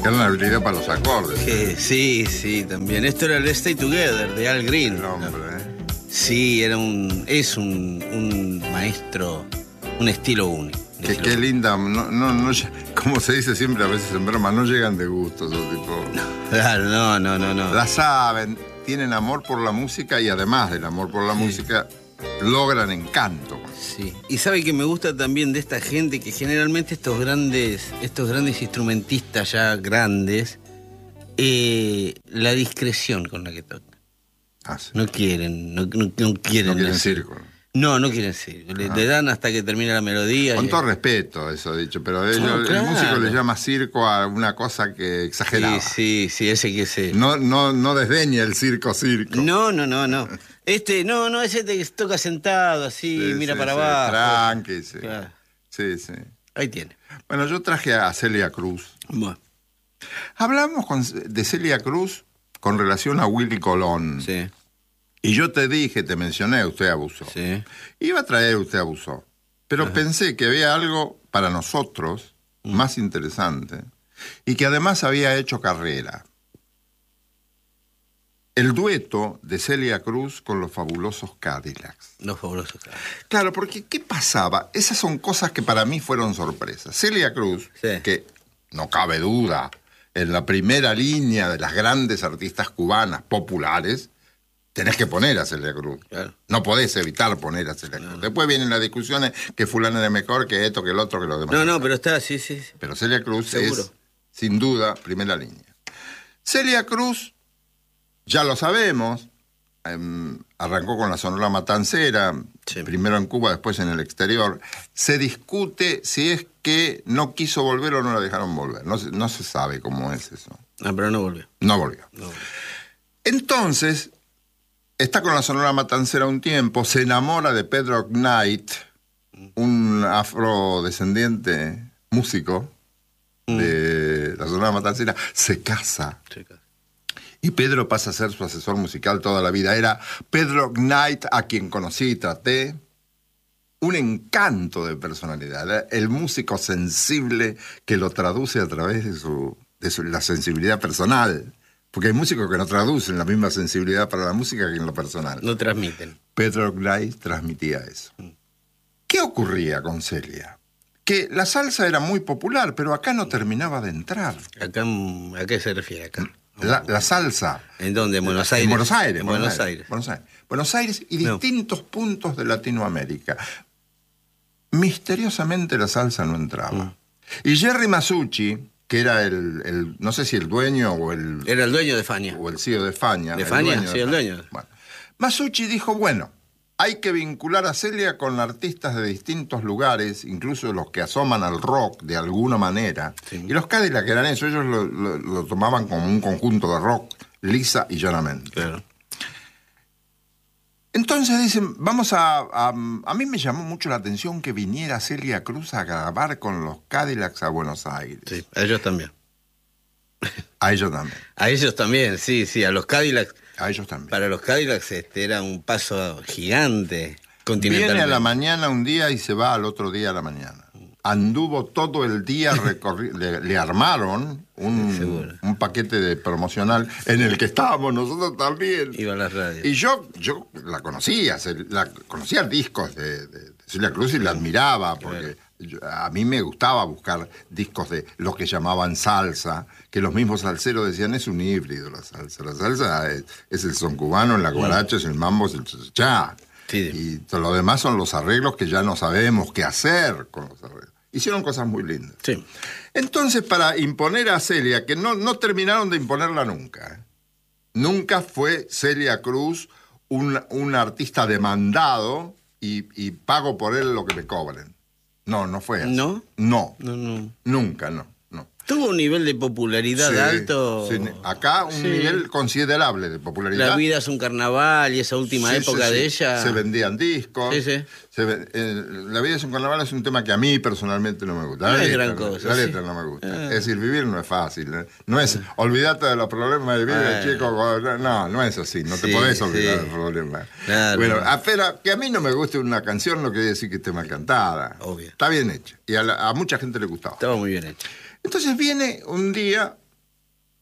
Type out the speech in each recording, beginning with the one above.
Era una habilidad para los acordes. Sí, también. Esto era el Stay Together de Al Green. El hombre, Sí, es un maestro, un estilo único. Qué linda, no, como se dice siempre a veces en broma, no llegan de gusto esos tipos. Claro, no. La saben, tienen amor por la música y además del amor por la música, logran encanto. Sí, y sabe que me gusta también de esta gente que generalmente estos grandes instrumentistas ya grandes, la discreción con la que tocan. Sí. No quieren circo. No quieren circo. Le dan hasta que termina la melodía. Con todo respeto, eso dicho, pero el músico le llama circo a una cosa que exageraba. Sí, ese que se... No desdeña el circo. No. Ese que toca sentado así, mira para abajo. Tranqui, sí. Claro. Sí. Ahí tiene. Bueno, yo traje a Celia Cruz. Bueno. Hablamos de Celia Cruz con relación a Willy Colón. Sí. Y yo te mencioné, usted abusó. Sí. Iba a traer usted abusó. Pero pensé que había algo para nosotros más interesante y que además había hecho carrera. El dueto de Celia Cruz con los Fabulosos Cadillacs. Los Fabulosos Cadillacs. Claro, porque ¿qué pasaba? Esas son cosas que para mí fueron sorpresas. Celia Cruz, que no cabe duda, en la primera línea de las grandes artistas cubanas populares, tenés que poner a Celia Cruz. Claro. No podés evitar poner a Celia Cruz. Después vienen las discusiones que fulano es mejor, que esto, que el otro, que lo demás. No, pero está, sí. Pero Celia Cruz seguro. Es, sin duda, primera línea. Celia Cruz, ya lo sabemos, arrancó con la Sonora Matancera, primero en Cuba, después en el exterior. Se discute si es que no quiso volver o no la dejaron volver. No se sabe cómo es eso. Pero no volvió. No volvió. Entonces, está con la Sonora Matancera un tiempo, se enamora de Pedro Knight, un afrodescendiente músico de la Sonora Matancera, se casa. Y Pedro pasa a ser su asesor musical toda la vida. Era Pedro Knight, a quien conocí y traté. Un encanto de personalidad. Era el músico sensible que lo traduce a través de la sensibilidad personal. Porque hay músicos que no traducen la misma sensibilidad para la música que en lo personal. No transmiten. Pedro Knight transmitía eso. ¿Qué ocurría con Celia? Que la salsa era muy popular, pero acá no terminaba de entrar. ¿Acá a qué se refiere acá? La salsa. ¿En dónde? ¿En Buenos Aires? En Buenos Aires. Buenos Aires y distintos puntos de Latinoamérica. Misteriosamente la salsa no entraba. Y Jerry Masucci, que era no sé si el dueño o el... Era el dueño de Fania. O el CEO de Fania. ¿De Fania? Sí, el dueño. Bueno, Masucci dijo, hay que vincular a Celia con artistas de distintos lugares, incluso los que asoman al rock de alguna manera. Sí. Y los Cadillacs eran eso, ellos lo tomaban como un conjunto de rock, lisa y llanamente. Claro. Entonces dicen, a mí me llamó mucho la atención que viniera Celia Cruz a grabar con los Cadillacs a Buenos Aires. Sí, a ellos también. A ellos también. A ellos también, sí, a los Cadillacs. A ellos también. Para los Cadillacs era un paso gigante. Viene a la mañana un día y se va al otro día a la mañana. Anduvo todo el día, le armaron un paquete de promocional en el que estábamos nosotros también. Iba a las radios. Y yo la conocía discos de Celia Cruz y la admiraba, porque a mí me gustaba buscar discos de lo que llamaban salsa, que los mismos salseros decían, es un híbrido la salsa. La salsa es el son cubano, la guaracha, es el mambo, es el cha. Sí. Y todo lo demás son los arreglos que ya no sabemos qué hacer con los arreglos. Hicieron cosas muy lindas. Sí. Entonces, para imponer a Celia, que no terminaron de imponerla nunca. Nunca fue Celia Cruz un artista demandado y pago por él lo que me cobren. No fue así. ¿No? No. Nunca, no. Tuvo un nivel de popularidad alto. Sí. Acá un nivel considerable de popularidad. La vida es un carnaval y esa última época de ella. Se vendían discos. Sí. La vida es un carnaval es un tema que a mí personalmente no me gusta. No es gran cosa. La letra no me gusta. Es decir, vivir no es fácil. No es olvídate de los problemas de vida, chico. No es así. No te podés olvidar de los problemas. Claro. Bueno, pero que a mí no me guste una canción no quiere decir que esté mal cantada. Obvio. Está bien hecha. Y a mucha gente le gustaba. Estaba muy bien hecha. Entonces viene un día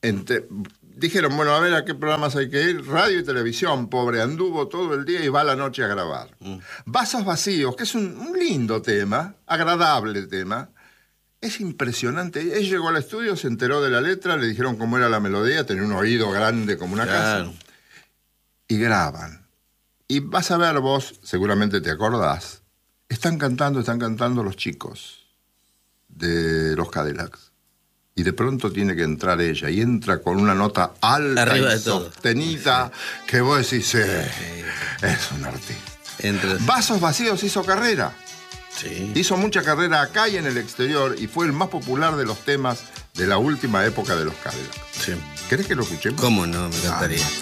dijeron, bueno, a ver a qué programas hay que ir. Radio y televisión, pobre, anduvo todo el día y va a la noche a grabar. Vasos Vacíos, que es un lindo tema, agradable tema. Es impresionante. Él llegó al estudio, se enteró de la letra, le dijeron cómo era la melodía, tenía un oído grande como una casa. Y graban. Y vas a ver vos, seguramente te acordás, están cantando los chicos de los Cadillacs. Y de pronto tiene que entrar ella, y entra con una nota alta arriba y sostenida, que vos decís, es un artista. Vasos Vacíos hizo carrera. Sí. Hizo mucha carrera acá y en el exterior, y fue el más popular de los temas de la última época de los Cadillacs. Sí. ¿Querés que lo escuchemos? ¿Cómo no? Me encantaría.